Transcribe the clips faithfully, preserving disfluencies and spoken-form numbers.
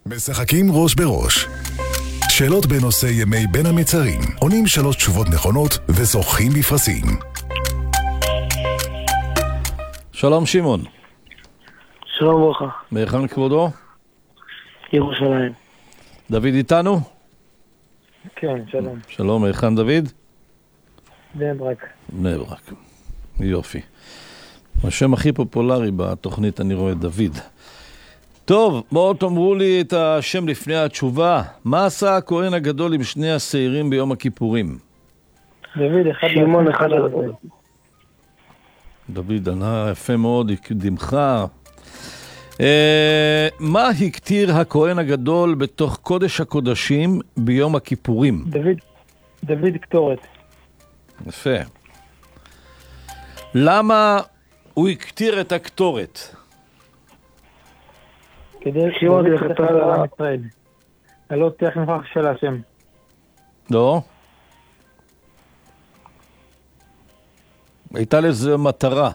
משחקים ראש בראש. שאלות בנושא ימי בין המצרים. עונים שלוש תשובות נכונות וזוכים בפרסים. שלום שמעון. שלום וברכה. מהיכן כבודו? ירושלים. דוד איתנו? כן, שלום. שלום, מהיכן דוד? בני ברק. בני ברק. יופי. השם הכי פופולרי בתוכנית אני רואה דוד. טוב, בואו תאמרו לי את השם לפני התשובה. מה עשה הכהן הגדול עם שני השעירים ביום הכיפורים? דוד, אחד שמעון אחד על דוד ענה יפה מאוד, הקדימך. אה, מה הקטיר הכהן הגדול בתוך קודש הקודשים ביום הכיפורים? דוד, דוד קטורת. יפה. למה הוא הקטיר את הקטורת? כדי שירות לכתר על עם ישראל. הלא תהיה נפח של השם. לא. הייתה לזה מטרה.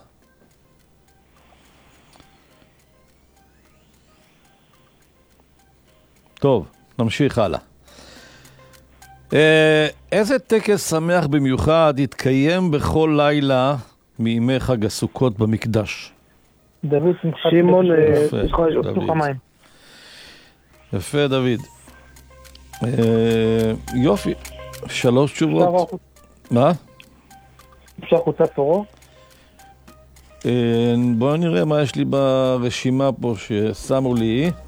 טוב, נמשיך הלאה. איזה טקס שמח במיוחד התקיים בכל לילה מימי חג הסוכות במקדש? דוד שמעון פתוח המים. יפה דוד. יופי, שלוש תשובות. מה? אפשר חוצת תורו? בואו נראה מה יש לי ברשימה פה ששמו לי.